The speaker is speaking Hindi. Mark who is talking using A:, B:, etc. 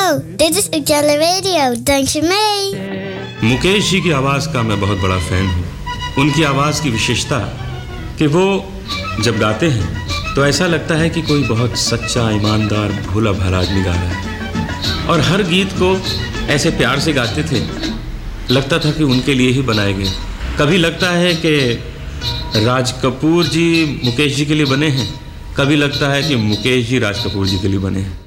A: dit is Ujala Radio, dankje mee.
B: Mukesh ji की आवाज़ का मैं बहुत बड़ा फ़ैन हूँ। उनकी आवाज़ की विशेषता कि वो जब गाते हैं तो ऐसा लगता है कि कोई बहुत सच्चा, ईमानदार, भोला भाला आदमी गा रहा है। और हर गीत को ऐसे प्यार से गाते थे, लगता था कि उनके लिए ही बनाए गए। कभी लगता है कि राज कपूर जी मुकेश जी के लिए बने हैं, कभी लगता है कि मुकेश जी राज कपूर जी के लिए बने हैं।